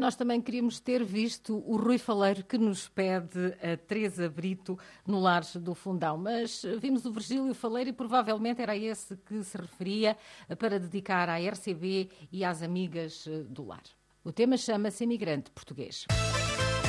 Nós também queríamos ter visto o Rui Faleiro, que nos pede a Teresa Brito no Lares do Fundão, mas vimos o Virgílio Faleiro e provavelmente era esse que se referia para dedicar à RCB e às amigas do lar. O tema chama-se Imigrante Português.